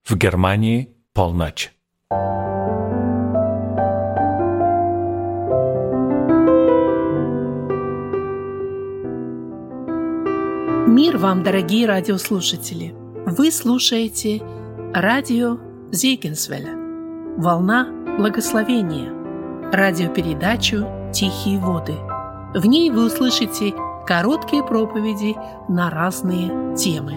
В Германии полночь. Мир вам, дорогие радиослушатели! Вы слушаете радио Зегенсвелля, волна благословения, радиопередачу «Тихие воды». В ней вы услышите короткие проповеди на разные темы.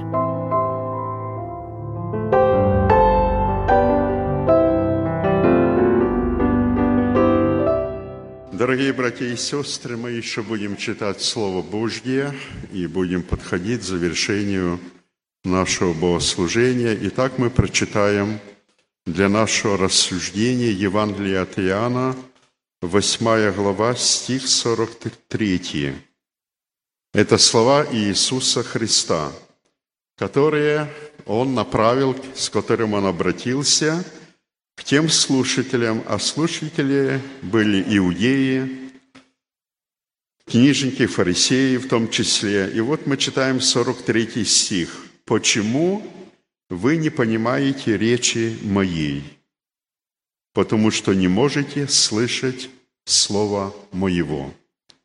Дорогие братья и сестры, мы еще будем читать Слово Божье и будем подходить к завершению нашего богослужения. Итак, мы прочитаем для нашего рассуждения Евангелие от Иоанна, 8 глава, стих 43. Это слова Иисуса Христа, которые Он направил, с которым Он обратился к тем слушателям, а слушатели были иудеи, книжники, фарисеи в том числе. И вот мы читаем 43 стих. «Почему вы не понимаете речи моей? Потому что не можете слышать слова моего».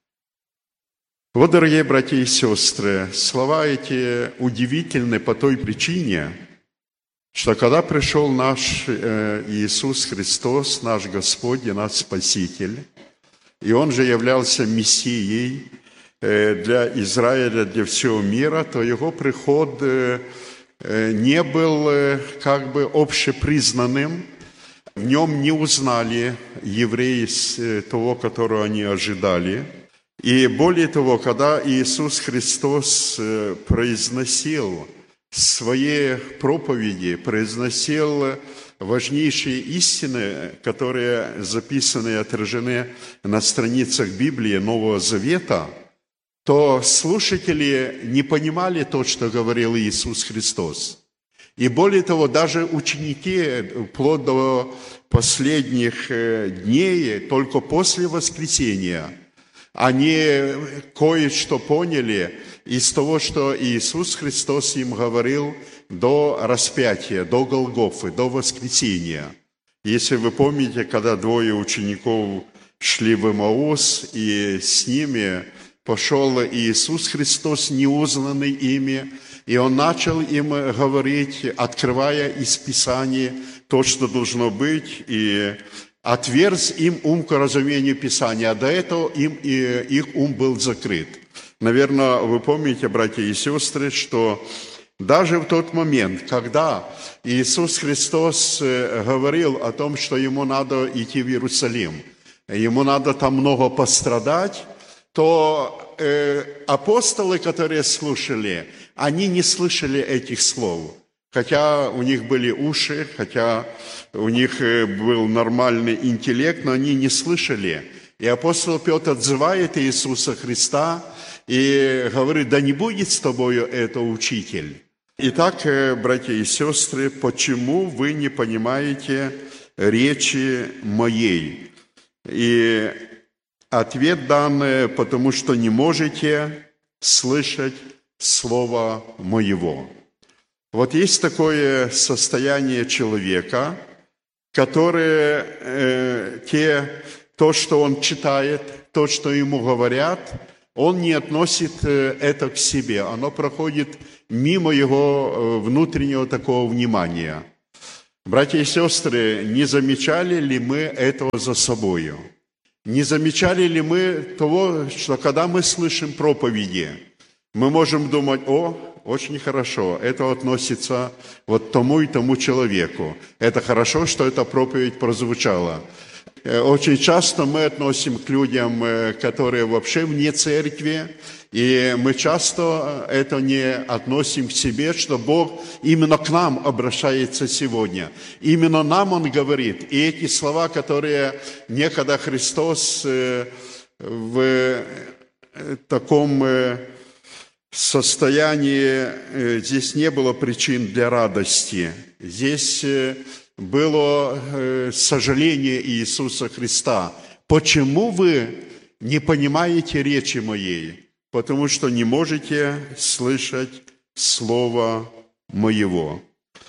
Вот, дорогие братья и сестры, слова эти удивительны по той причине, что когда пришел наш Иисус Христос, наш Господь и наш Спаситель, и Он же являлся Мессией для Израиля, для всего мира, то Его приход не был как бы общепризнанным, в Нем не узнали евреи того, которого они ожидали. И более того, когда Иисус Христос произносил своей проповеди, произносил важнейшие истины, которые записаны и отражены на страницах Библии Нового Завета, то слушатели не понимали то, что говорил Иисус Христос. И более того, даже ученики, вплоть до последних дней, только после воскресения, они кое-что поняли из того, что Иисус Христос им говорил до распятия, до Голгофы, до воскресения. Если вы помните, когда двое учеников шли в Эмаус, и с ними пошел Иисус Христос, неузнанный ими, и Он начал им говорить, открывая из Писания то, что должно быть, и отверз им ум к разумению Писания, а до этого их ум был закрыт. Наверное, вы помните, братья и сестры, что даже в тот момент, когда Иисус Христос говорил о том, что Ему надо идти в Иерусалим, Ему надо там много пострадать, то апостолы, которые слушали, они не слышали этих слов. Хотя у них были уши, хотя у них был нормальный интеллект, но они не слышали. И апостол Петр отзывает Иисуса Христа и говорит: «Да не будет с тобою это, учитель». Итак, братья и сестры, почему вы не понимаете речи моей? И ответ дан: потому что не можете слышать слова моего. Вот есть такое состояние человека, которое то, что он читает, то, что ему говорят, он не относит это к себе. Оно проходит мимо его внутреннего такого внимания. Братья и сестры, не замечали ли мы этого за собою? Не замечали ли мы того, что когда мы слышим проповеди, мы можем думать: очень хорошо, это относится вот тому и тому человеку. Это хорошо, что эта проповедь прозвучала. Очень часто мы относим к людям, которые вообще вне церкви, и мы часто это не относим к себе, что Бог именно к нам обращается сегодня. Именно нам Он говорит. И эти слова, которые некогда Христос в таком состоянии, здесь не было причин для радости. Здесь было сожаление Иисуса Христа. Почему вы не понимаете речи моей? Потому что не можете слышать слова моего.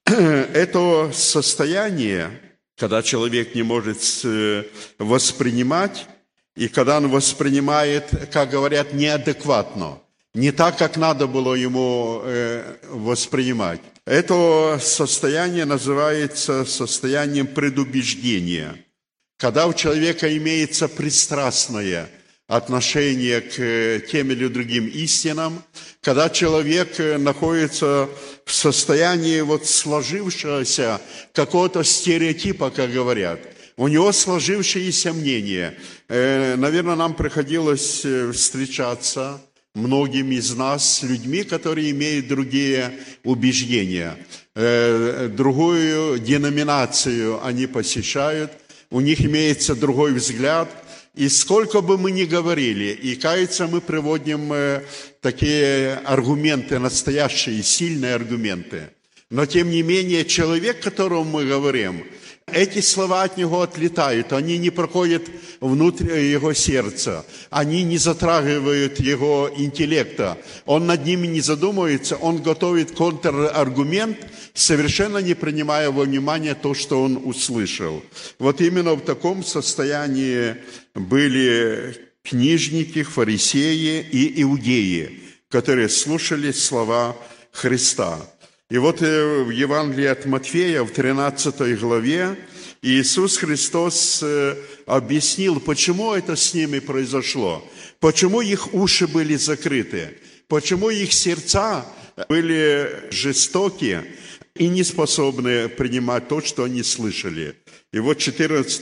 это состояние, когда человек не может воспринимать, и когда он воспринимает, как говорят, неадекватно, не так, как надо было ему воспринимать. Это состояние называется состоянием предубеждения. Когда у человека имеется пристрастное отношение к тем или другим истинам, когда человек находится в состоянии сложившегося какого-то стереотипа, как говорят, у него сложившиеся мнения. Наверное, нам приходилось встречаться многим из нас с людьми, которые имеют другие убеждения, другую деноминацию они посещают, у них имеется другой взгляд. И сколько бы мы ни говорили, и, кажется, мы приводим такие аргументы, настоящие, сильные аргументы. Но, тем не менее, человек, которому мы говорим, эти слова от него отлетают, они не проходят внутрь его сердца, они не затрагивают его интеллекта, он над ними не задумывается, он готовит контраргумент, совершенно не принимая во внимание то, что он услышал. Вот именно в таком состоянии были книжники, фарисеи и иудеи, которые слушали слова Христа. И вот в Евангелии от Матфея, в 13 главе, Иисус Христос объяснил, почему это с ними произошло, почему их уши были закрыты, почему их сердца были жестокие и не способны принимать то, что они слышали. И вот в 14,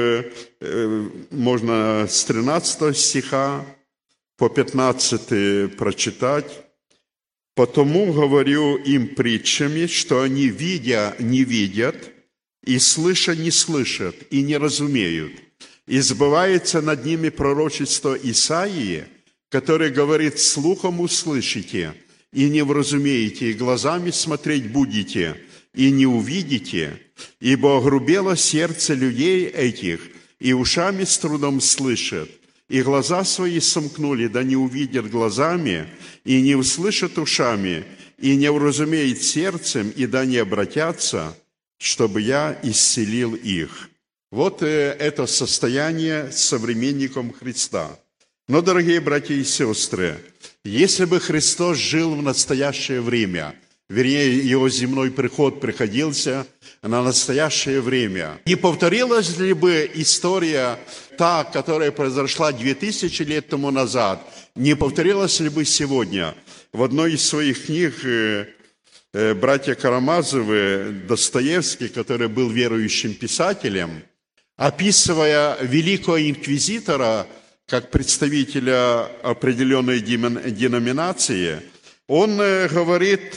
можно с 13 стиха по 15 прочитать. «Потому говорю им притчами, что они, видя, не видят, и слыша, не слышат, и не разумеют. И сбывается над ними пророчество Исаии, который говорит: слухом услышите, и не вразумеете, и глазами смотреть будете, и не увидите, ибо огрубело сердце людей этих, и ушами с трудом слышат, и глаза свои сомкнули, да не увидят глазами, и не услышат ушами, и не вразумеют сердцем, и да не обратятся, чтобы я исцелил их». Вот это состояние современником Христа. Но, дорогие братья и сестры, если бы Христос жил в настоящее время, вернее, его земной приход приходился на настоящее время, не повторилась ли бы история та, которая произошла 2000 лет тому назад, не повторилась ли бы сегодня? В одной из своих книг братья Карамазовы, Достоевский, который был верующим писателем, описывая великого инквизитора как представителя определенной деноминации, он говорит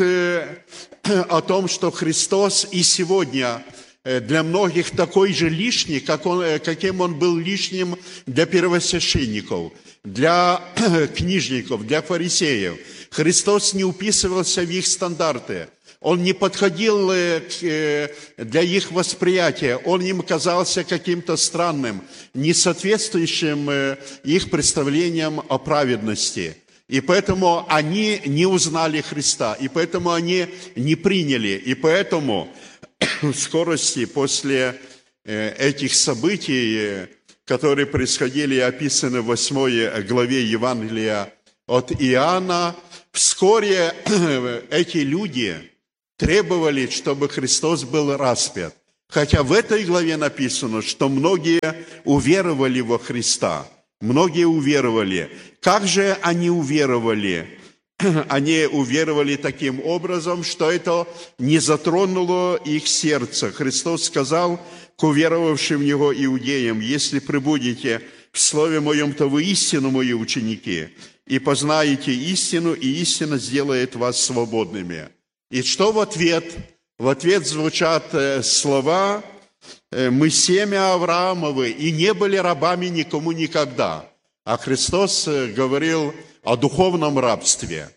о том, что Христос и сегодня для многих такой же лишний, каким он был лишним для первосвященников, для книжников, для фарисеев. Христос не уписывался в их стандарты. Он не подходил для их восприятия, он им казался каким-то странным, не соответствующим их представлениям о праведности. И поэтому они не узнали Христа, и поэтому они не приняли. И поэтому в скорости после этих событий, которые происходили и описаны в 8 главе Евангелия от Иоанна, вскоре эти люди требовали, чтобы Христос был распят. Хотя в этой главе написано, что многие уверовали во Христа. Многие уверовали. Как же они уверовали? Они уверовали таким образом, что это не затронуло их сердце. Христос сказал к уверовавшим в Него иудеям: «Если пребудете в Слове Моем, то вы истину Мои ученики, и познаете истину, и истина сделает вас свободными». И что в ответ? В ответ звучат слова: «Мы семя Авраамовы, и не были рабами никому никогда». А Христос говорил о духовном рабстве.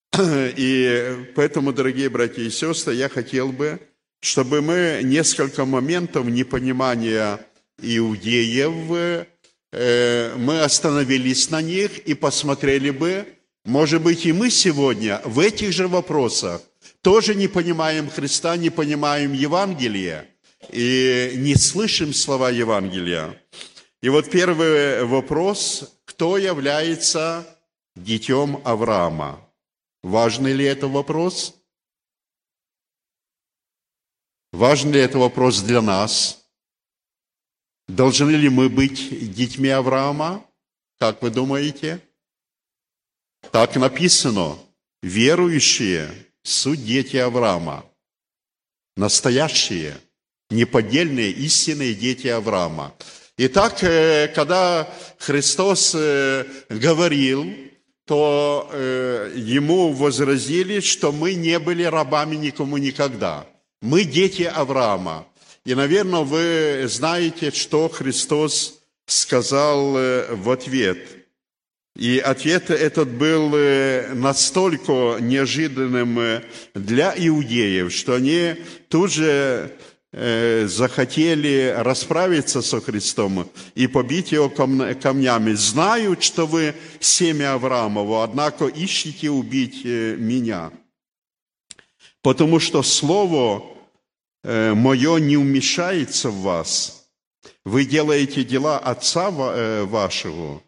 И поэтому, дорогие братья и сестры, я хотел бы, чтобы мы несколько моментов непонимания иудеев, мы остановились на них и посмотрели бы, может быть, и мы сегодня в этих же вопросах тоже не понимаем Христа, не понимаем Евангелие и не слышим слова Евангелия. И вот первый вопрос: кто является детем Авраама? Важный ли это вопрос? Важен ли это вопрос для нас? Должны ли мы быть детьми Авраама? Как вы думаете? Так написано: верующие суть дети Авраама. Настоящие, неподдельные, истинные дети Авраама. Итак, когда Христос говорил, то ему возразили, что мы не были рабами никому никогда. Мы дети Авраама. И, наверное, вы знаете, что Христос сказал в ответ. И ответ этот был настолько неожиданным для иудеев, что они тут же захотели расправиться со Христом и побить его камнями. Знают, что вы семя Авраамово, однако ищете убить меня. Потому что слово мое не вмешается в вас. Вы делаете дела отца вашего.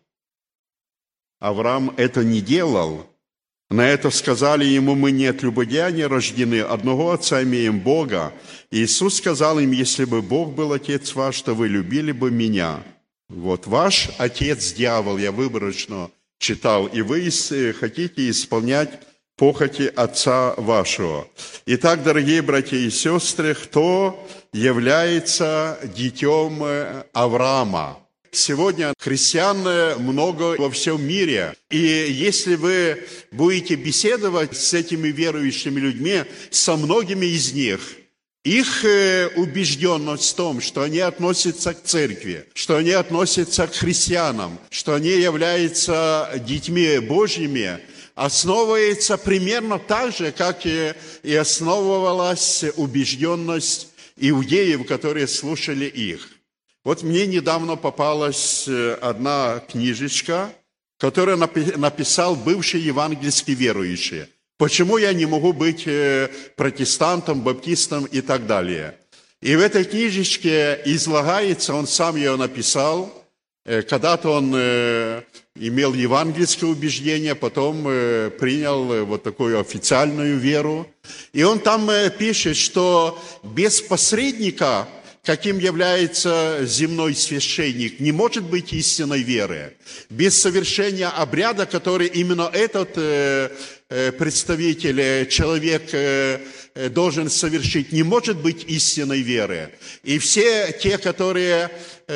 Авраам это не делал. На это сказали ему: мы не от любодеяния рождены, одного отца имеем, Бога. Иисус сказал им: если бы Бог был отец ваш, то вы любили бы меня. Вот ваш отец дьявол, я выборочно читал, и вы хотите исполнять похоти отца вашего. Итак, дорогие братья и сестры, кто является детем Авраама? Сегодня христиан много во всем мире. И если вы будете беседовать с этими верующими людьми, со многими из них, их убежденность в том, что они относятся к церкви, что они относятся к христианам, что они являются детьми Божьими, основывается примерно так же, как и основывалась убежденность иудеев, которые слушали их. Вот мне недавно попалась одна книжечка, которую написал бывший евангельский верующий. Почему я не могу быть протестантом, баптистом и так далее. И в этой книжечке излагается, он сам ее написал, когда-то он имел евангельское убеждение, потом принял вот такую официальную веру. И он там пишет, что без посредника, каким является земной священник, не может быть истинной веры. Без совершения обряда, который именно этот представитель, человек должен совершить, не может быть истинной веры. И все те, которые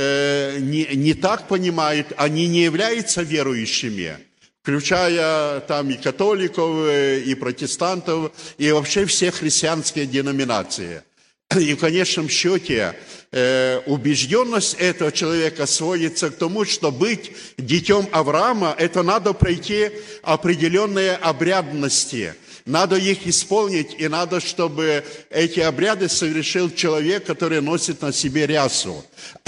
не так понимают, они не являются верующими, включая там и католиков, и протестантов, и вообще все христианские деноминации. И в конечном счете убежденность этого человека сводится к тому, что быть детем Авраама, это надо пройти определенные обрядности. Надо их исполнить, и надо, чтобы эти обряды совершил человек, который носит на себе рясу.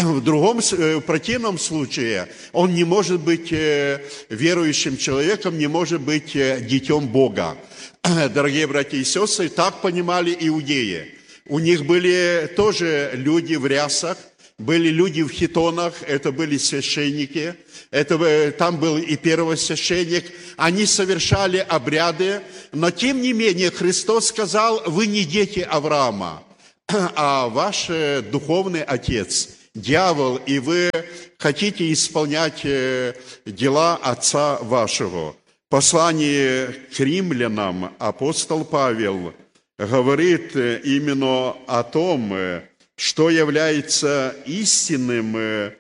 В противном случае он не может быть верующим человеком, не может быть детем Бога. Дорогие братья и сестры, так понимали иудеи. У них были тоже люди в рясах, были люди в хитонах, это были священники, там был и первосвященник, они совершали обряды, но тем не менее Христос сказал: вы не дети Авраама, а ваш духовный отец, дьявол, и вы хотите исполнять дела отца вашего. В послании к римлянам апостол Павел говорит именно о том, что является истинным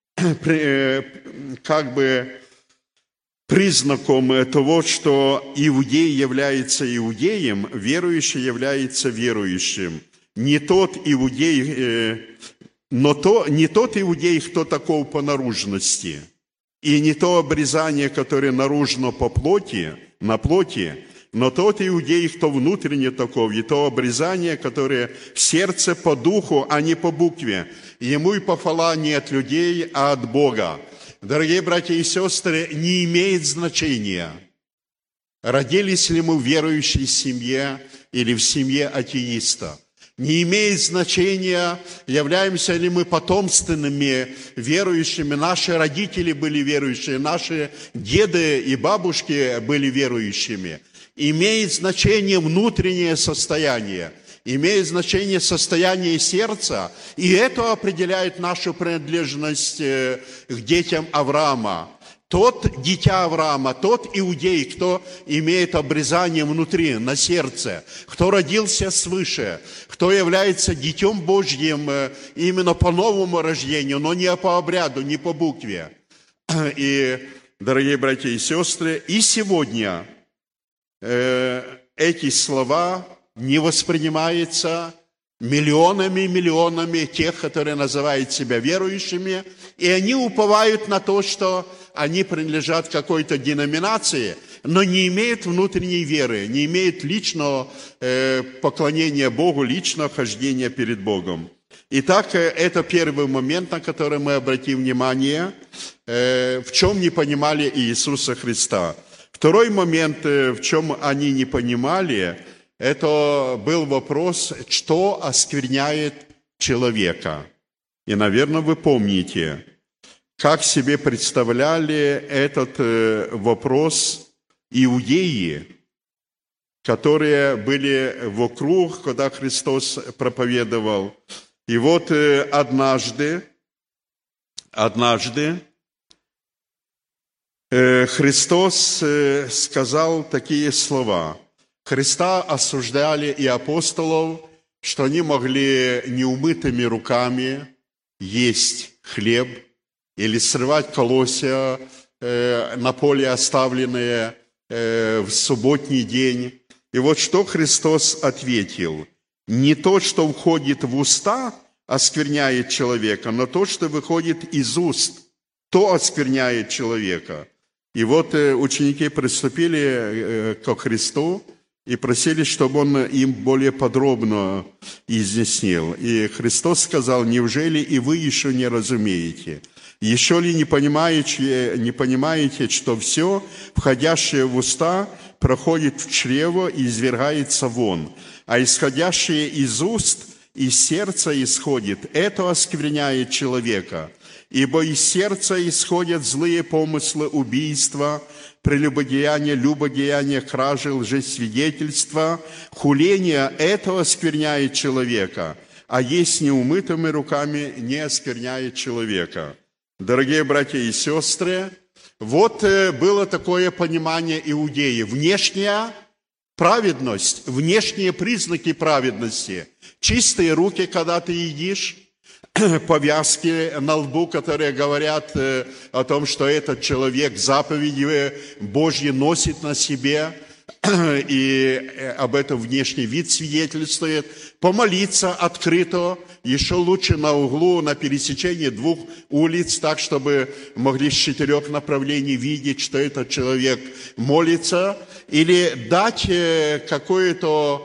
признаком того, что иудей является иудеем, верующий является верующим. Не тот иудей, не тот иудей, кто таков по наружности, и не то обрезание, которое наружно по плоти, на плоти, но тот иудей, кто внутренне таков, и то обрезание, которое в сердце по духу, а не по букве. Ему и похвала не от людей, а от Бога. Дорогие братья и сестры, не имеет значения, родились ли мы в верующей семье, или в семье атеиста. Не имеет значения, являемся ли мы потомственными верующими, наши родители были верующие, наши деды и бабушки были верующими. Имеет значение внутреннее состояние, имеет значение состояние сердца, и это определяет нашу принадлежность к детям Авраама. Тот дитя Авраама, тот иудей, кто имеет обрезание внутри, на сердце, кто родился свыше, кто является Детем Божьим именно по новому рождению, но не по обряду, не по букве. И, дорогие братья и сестры, и сегодня эти слова не воспринимаются миллионами тех, которые называют себя верующими, и они уповают на то, что они принадлежат какой-то деноминации, но не имеют внутренней веры, не имеют личного поклонения Богу, личного хождения перед Богом. Итак, это первый момент, на который мы обратим внимание, в чем не понимали Иисуса Христа. Второй момент, в чем они не понимали, это был вопрос, что оскверняет человека. И, наверное, вы помните, как себе представляли этот вопрос иудеи, которые были вокруг, когда Христос проповедовал. И вот однажды Христос сказал такие слова. Христа осуждали и апостолов, что они могли неумытыми руками есть хлеб или срывать колосья на поле, оставленные в субботний день. И вот что Христос ответил. Не то, что входит в уста, оскверняет человека, но то, что выходит из уст, то оскверняет человека. И вот ученики приступили ко Христу и просили, чтобы Он им более подробно изъяснил. И Христос сказал: неужели и вы еще не разумеете? Еще ли не понимаете, что все, входящее в уста, проходит в чрево и извергается вон, а исходящее из уст, из сердца исходит, это оскверняет человека. Ибо из сердца исходят злые помыслы, убийства, прелюбодеяния, любодеяния, кражи, лжесвидетельства, хуления. Это оскверняет человека, а есть неумытыми руками не оскверняет человека. Дорогие братья и сестры, вот было такое понимание иудеи. Внешняя праведность, внешние признаки праведности. Чистые руки, когда ты едишь, повязки на лбу, которые говорят о том, что этот человек заповеди Божьи носит на себе, и об этом внешний вид свидетельствует. Помолиться открыто, еще лучше на углу, на пересечении двух улиц, так, чтобы могли с 4 направлений видеть, что этот человек молится, или дать какую-то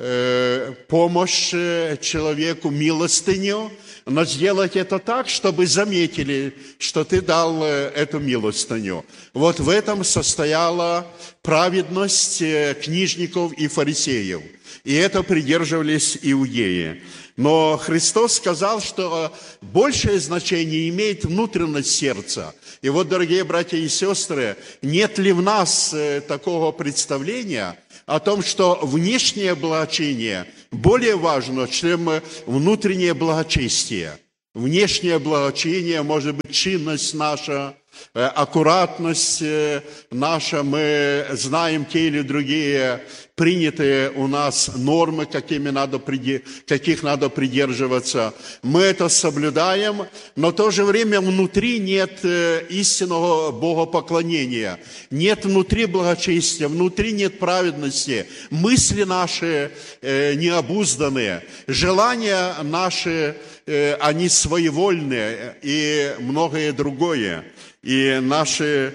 помощь человеку, милостыню, но сделать это так, чтобы заметили, что ты дал эту милостыню. Вот в этом состояла праведность книжников и фарисеев. И это придерживались иудеи. Но Христос сказал, что большее значение имеет внутренность сердца. И вот, дорогие братья и сестры, нет ли в нас такого представления о том, что внешнее благочестие более важно, чем внутреннее благочестие? Внешнее благочестие, может быть, чинность наша, аккуратность наша, мы знаем те или другие принятые у нас нормы, каких надо придерживаться. Мы это соблюдаем, но в то же время внутри нет истинного богопоклонения, нет внутри благочестия, внутри нет праведности, мысли наши необузданные, желания наши, они своевольные и многое другое. И наши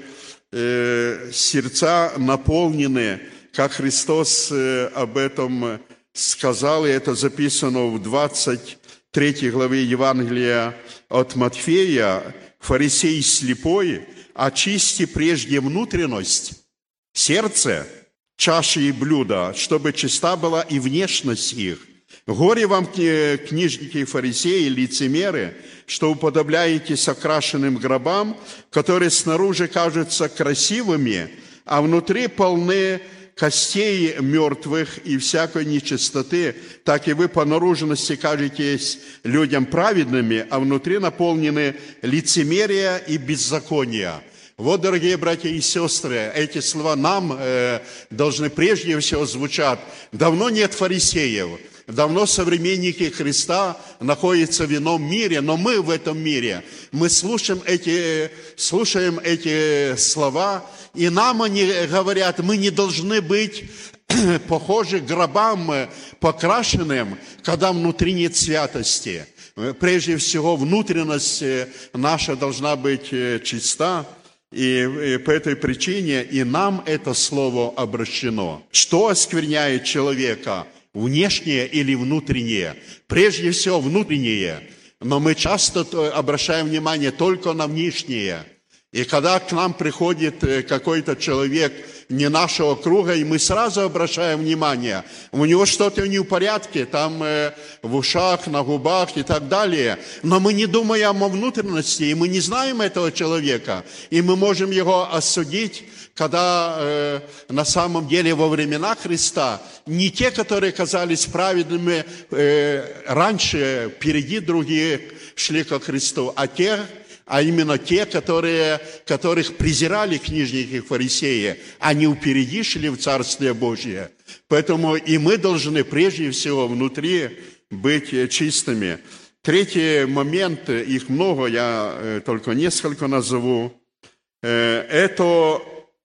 сердца наполнены, как Христос об этом сказал, и это записано в 23 главе Евангелия от Матфея: «Фарисей слепой, очисти прежде внутренность, сердце, чаши и блюда, чтобы чиста была и внешность их. Горе вам, книжники и фарисеи, лицемеры, что уподобляетесь окрашенным гробам, которые снаружи кажутся красивыми, а внутри полны костей мертвых и всякой нечистоты, так и вы по наружности кажетесь людям праведными, а внутри наполнены лицемерия и беззакония. Вот, дорогие братья и сестры, эти слова нам должны прежде всего звучать. Давно нет фарисеев, давно современники Христа находятся в ином мире, но мы в этом мире. Мы слушаем эти слова, и нам они говорят, мы не должны быть похожи к гробам покрашенным, когда внутри нет святости. Прежде всего, внутренность наша должна быть чиста. И по этой причине и нам это слово обращено. Что оскверняет человека? Внешнее или внутреннее? Прежде всего внутреннее. Но мы часто обращаем внимание только на внешнее. И когда к нам приходит какой-то человек не нашего круга, и мы сразу обращаем внимание, у него что-то не в порядке, там в ушах, на губах и так далее. Но мы не думаем о внутренности, и мы не знаем этого человека, и мы можем его осудить, когда на самом деле во времена Христа не те, которые казались праведными раньше, впереди других шли ко Христу, а именно те, которых презирали книжники и фарисеи, они впереди шли в Царствие Божие. Поэтому и мы должны прежде всего внутри быть чистыми. Третий момент, их много, я только несколько назову, это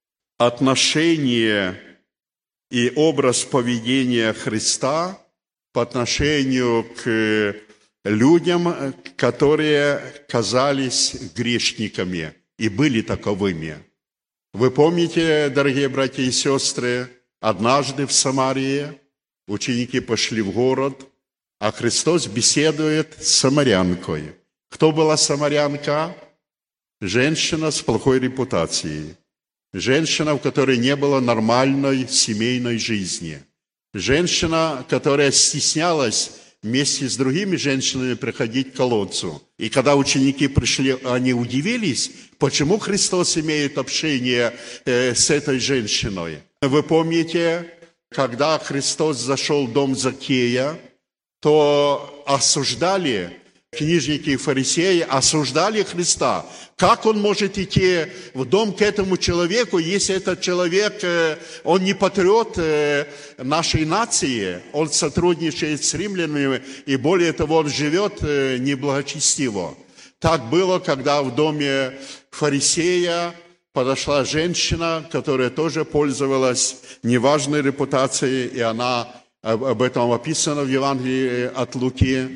отношение и образ поведения Христа по отношению к людям, которые казались грешниками и были таковыми. Вы помните, дорогие братья и сестры, однажды в Самарии ученики пошли в город, а Христос беседует с самарянкой. Кто была самарянка? Женщина с плохой репутацией. Женщина, у которой не было нормальной семейной жизни. Женщина, которая стеснялась вместе с другими женщинами приходить к колодцу. И когда ученики пришли, они удивились, почему Христос имеет общение с этой женщиной. Вы помните, когда Христос зашел в дом Закея, то осуждали, книжники и фарисеи осуждали Христа. Как он может идти в дом к этому человеку, если этот человек, он не патриот нашей нации, он сотрудничает с римлянами, и более того, он живет неблагочестиво. Так было, когда в доме фарисея подошла женщина, которая тоже пользовалась неважной репутацией, и она, об этом описано в Евангелии от Луки,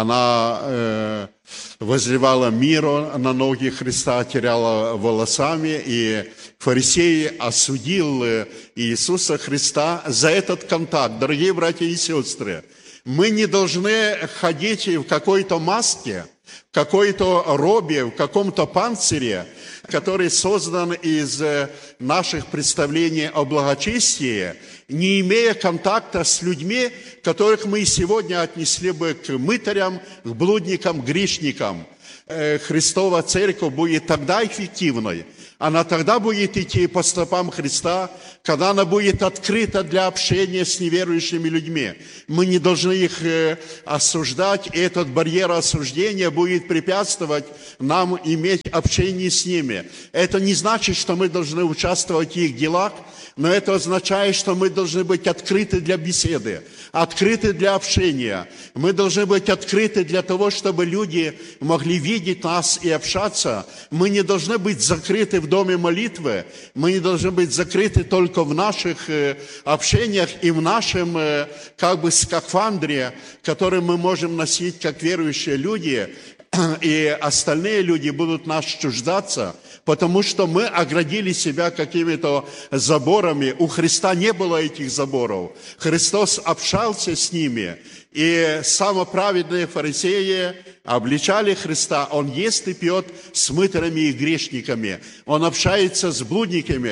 она возливала миру на ноги Христа, теряла волосами, и фарисей осудил Иисуса Христа за этот контакт. Дорогие братья и сестры, мы не должны ходить в какой-то маске, в какой-то робе, в каком-то панцире, который создан из наших представлений о благочестии, не имея контакта с людьми, которых мы сегодня отнесли бы к мытарям, к блудникам, к грешникам. Христова Церковь будет тогда эффективной, она тогда будет идти по стопам Христа, когда она будет открыта для общения с неверующими людьми. Мы не должны их осуждать, и этот барьер осуждения будет препятствовать нам иметь общение с ними. Это не значит, что мы должны участвовать в их делах, но это означает, что мы должны быть открыты для беседы, открыты для общения. Мы должны быть открыты для того, чтобы люди могли видеть нас и общаться. Мы не должны быть закрыты в доме молитвы, мы не должны быть закрыты только в наших общениях и в нашем скафандре, который мы можем носить как верующие люди, и остальные люди будут нас чуждаться, потому что мы оградили себя какими-то заборами. У Христа не было этих заборов. Христос общался с ними, и самоправедные фарисеи обличали Христа. Он ест и пьет с мытарями и грешниками. Он общается с блудниками.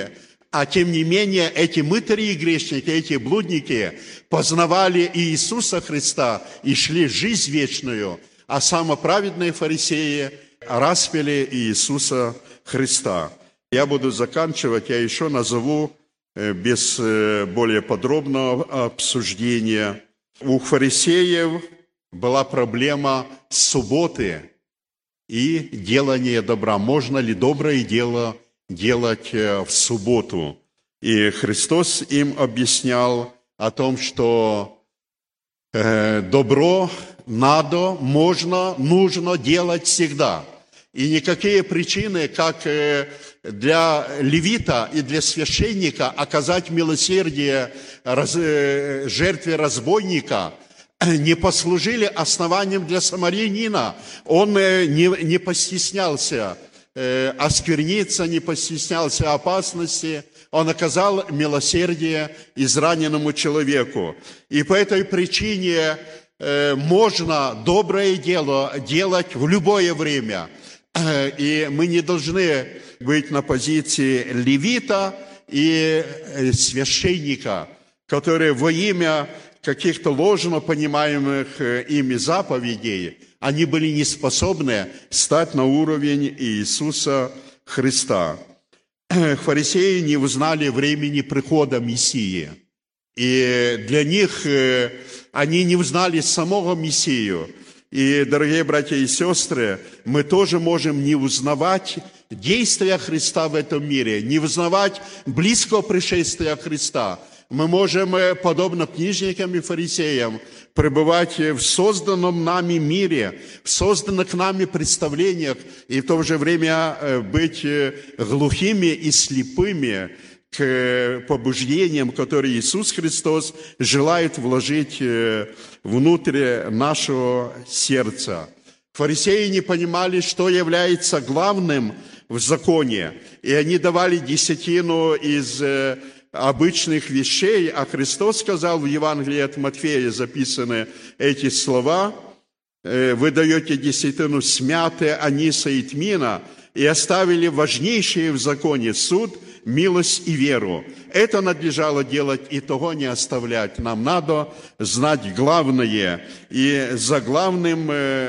А тем не менее, эти мытари и грешники, эти блудники познавали Иисуса Христа и шли в жизнь вечную, а самоправедные фарисеи распяли Иисуса Христа. Я буду заканчивать, я еще назову без более подробного обсуждения. У фарисеев была проблема субботы и делания добра. Можно ли доброе дело делать в субботу? И Христос им объяснял о том, что добро надо, можно, нужно делать всегда. И никакие причины, как для левита и для священника оказать милосердие жертве разбойника, не послужили основанием для самарянина. Он не постеснялся оскверниться, не постеснялся опасности. Он оказал милосердие израненному человеку. И по этой причине можно доброе дело делать в любое время. И мы не должны быть на позиции левита и священника, которые во имя каких-то ложно понимаемых ими заповедей, они были не способны стать на уровень Иисуса Христа. Фарисеи не узнали времени прихода Мессии. И для них они не узнали самого Мессию. И, дорогие братья и сестры, мы тоже можем не узнавать действия Христа в этом мире, не узнавать близкого пришествия Христа. Мы можем, подобно книжникам и фарисеям, пребывать в созданном нами мире, в созданных нами представлениях, и в то же время быть глухими и слепыми к побуждениям, которые Иисус Христос желает вложить внутрь нашего сердца. Фарисеи не понимали, что является главным в законе, и они давали десятину из обычных вещей, а Христос сказал в Евангелии от Матфея, записаны эти слова: «Вы даете десятину смяты, аниса и тмина, и оставили важнейшие в законе суд, милость и веру». Это надлежало делать и того не оставлять. Нам надо знать главное, и за главным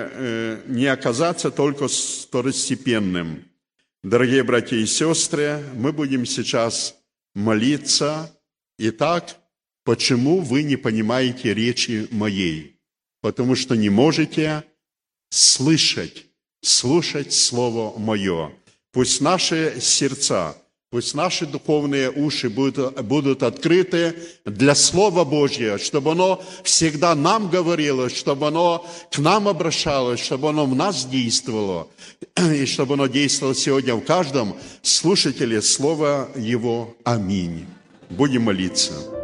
не оказаться только второстепенным. Дорогие братья и сестры, мы будем сейчас молиться. Итак, почему вы не понимаете речи моей? Потому что не можете слушать Слово Мое. Пусть наши сердца, пусть наши духовные уши будут открыты для Слова Божьего, чтобы оно всегда нам говорило, чтобы оно к нам обращалось, чтобы оно в нас действовало, и чтобы оно действовало сегодня в каждом слушателе Слова Его. Аминь. Будем молиться.